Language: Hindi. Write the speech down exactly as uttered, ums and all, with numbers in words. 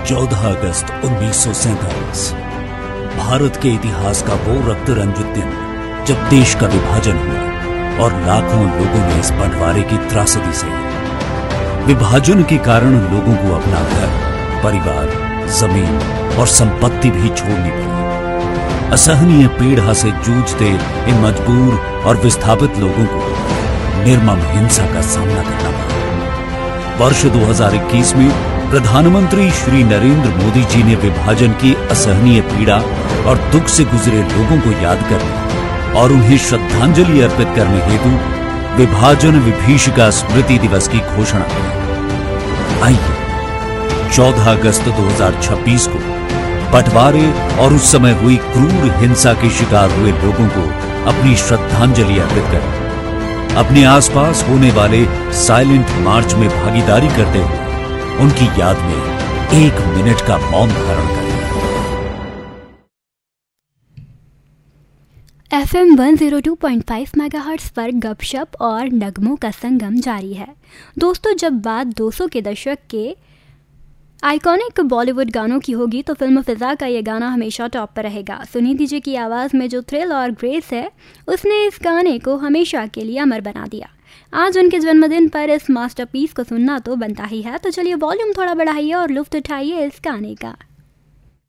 चौदह अगस्त उन्नीस सौ सैंतालीस भारत के इतिहास का वो रक्त रंजित दिन जब देश का विभाजन हुआ और लाखों लोगों ने इस बंटवारे की त्रासदी सही। विभाजन के कारण लोगों को अपना घर, परिवार, जमीन और संपत्ति भी छोड़नी पड़ी। असहनीय पीड़ा से जूझते इन मजबूर और विस्थापित लोगों को निर्मम हिंसा का सामना करना पड़ा। वर्ष दो हज़ार इक्कीस में प्रधानमंत्री श्री नरेंद्र मोदी जी ने विभाजन की असहनीय पीड़ा और दुख से गुजरे लोगों को याद करने और उन्हें श्रद्धांजलि अर्पित करने हेतु विभाजन विभीषिका स्मृति दिवस की घोषणा की। आइए चौदह अगस्त दो हज़ार छब्बीस को बंटवारे और उस समय हुई क्रूर हिंसा के शिकार हुए लोगों को अपनी श्रद्धांजलि अर्पित करें। अपने आसपास होने वाले साइलेंट मार्च में भागीदारी करते हुए उनकी याद में एक मिनट का मौन धारण करें। F M one zero two point five megahertz पर गपशप और नगमों का संगम जारी है। दोस्तों, जब बात दो सौ के दशक के आइकॉनिक बॉलीवुड गानों की होगी तो फिल्म फिजा का ये गाना हमेशा टॉप पर रहेगा। सुनी दीजिए की आवाज़ में जो थ्रिल और ग्रेस है उसने इस गाने को हमेशा के लिए अमर बना दिया। आज उनके जन्मदिन पर इस मास्टरपीस को सुनना तो बनता ही है, तो चलिए वॉल्यूम थोड़ा बढ़ाइए और लुत्फ उठाइए इस गाने का।